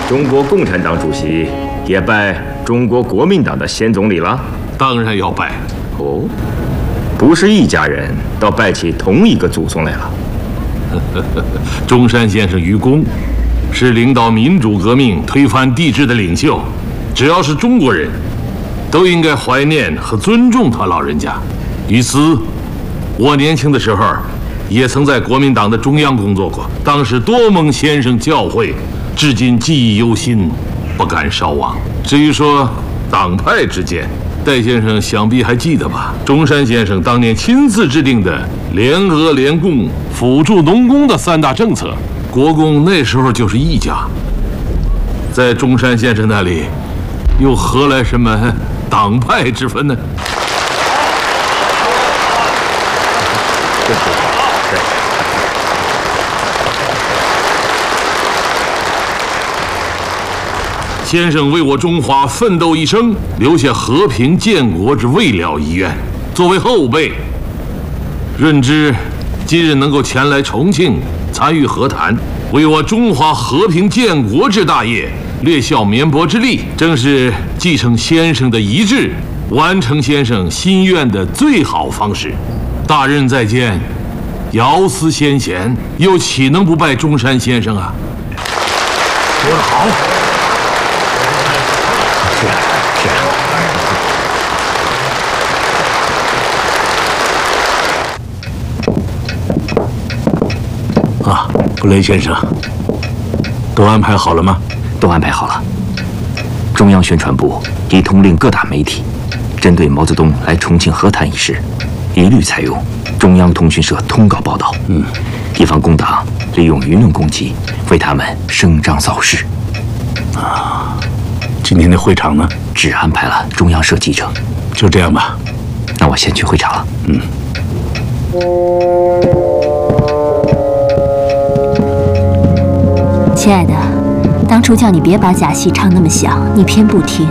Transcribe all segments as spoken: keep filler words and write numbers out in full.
中国共产党主席也拜中国国民党的先总理了？ 当然要拜。 哦，不是一家人，倒拜起同一个祖宗来了。 中山先生于公是领导民主革命、推翻帝制的领袖，只要是中国人，都应该怀念和尊重他老人家。于此，我年轻的时候也曾在国民党的中央工作过，当时多蒙先生教诲，至今记忆犹新，不敢稍忘。至于说党派之间，戴先生想必还记得吧？中山先生当年亲自制定的联俄联共、辅助农工的三大政策，国共那时候就是一家。在中山先生那里，又何来什么党派之分呢？先生为我中华奋斗一生，留下和平建国之未了遗愿。作为后辈，润之今日能够前来重庆参与和谈，为我中华和平建国之大业略效绵薄之力，正是继承先生的遗志，完成先生心愿的最好方式。大任在肩，遥思先贤，又岂能不拜中山先生啊？ 说得好。是是。啊，布雷先生，都安排好了吗？ 都安排好了。中央宣传部已通令各大媒体，针对毛泽东来重庆和谈一事，一律采用中央通讯社通稿报道。嗯，以防工党利用舆论攻击，为他们声张造势。 啊，今天的会场呢？ 只安排了中央社记者。 就这样吧。 那我先去会场了。 嗯。 亲爱的，当初叫你别把假戏唱那么响，你偏不听。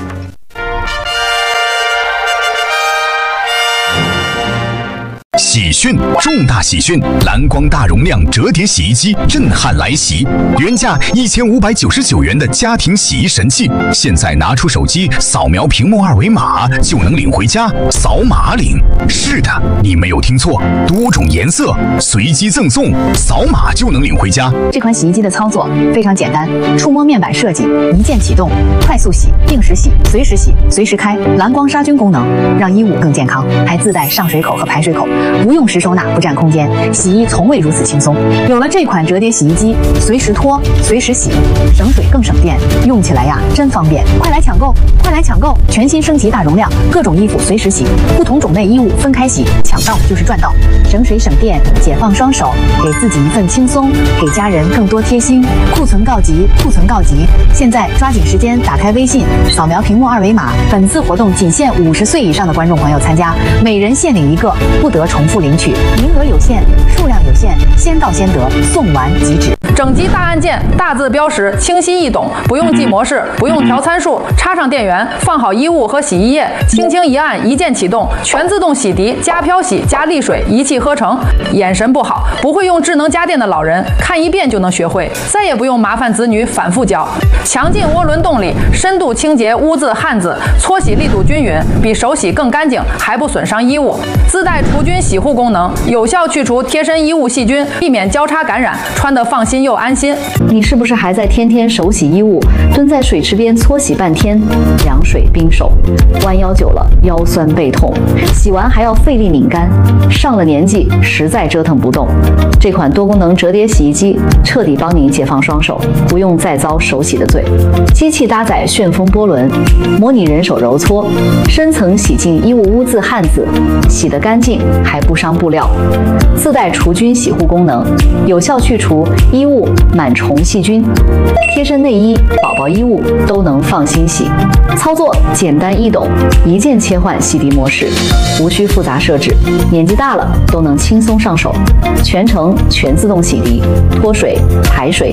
喜讯！重大喜讯！蓝光大容量折叠洗衣机震撼来袭，原价一千五百九十九元的家庭洗衣神器，现在拿出手机扫描屏幕二维码就能领回家，扫码领。是的，你没有听错，多种颜色随机赠送，扫码就能领回家。 这款洗衣机的操作非常简单，触摸面板设计，一键启动，快速洗、定时洗、随时洗、随时开，蓝光杀菌功能让衣物更健康，还自带上水口和排水口。不用时收纳，不占空间，洗衣从未如此轻松。有了这款折叠洗衣机，随时脱，随时洗，省水更省电，用起来呀真方便。快来抢购，快来抢购！全新升级大容量，各种衣服随时洗，不同种类衣物分开洗，抢到就是赚到，省水省电，解放双手，给自己一份轻松，给家人更多贴心。库存告急，库存告急！现在抓紧时间打开微信，扫描屏幕二维码。本次活动仅限五十岁以上的观众朋友参加，每人限领一个，不得重复领取，名额有限，数量有限，先到先得，送完即止。 整机大按键，大字标识，清晰易懂，不用记模式，不用调参数，插上电源，放好衣物和洗衣液，轻轻一按，一键启动，全自动洗涤、加漂洗、加沥水，一气呵成。眼神不好，不会用智能家电的老人，看一遍就能学会，再也不用麻烦子女反复教。强劲涡轮动力，深度清洁污渍汗渍，搓洗力度均匀，比手洗更干净，还不损伤衣物。自带除菌洗护功能，有效去除贴身衣物细菌，避免交叉感染，穿得放心又安心。 你是不是还在天天手洗衣物，蹲在水池边搓洗半天，凉水冰手，弯腰久了腰酸背痛，洗完还要费力拧干，上了年纪实在折腾不动。这款多功能折叠洗衣机彻底帮您解放双手，不用再遭手洗的罪。机器搭载旋风波轮，模拟人手揉搓，深层洗净衣物污渍汗渍，洗得干净还不伤布料。自带除菌洗护功能，有效去除衣物螨虫细菌，贴身内衣、宝宝衣物都能放心洗。操作简单易懂，一键切换洗涤模式，无需复杂设置，年纪大了都能轻松上手。全程全自动洗涤，脱水、排水、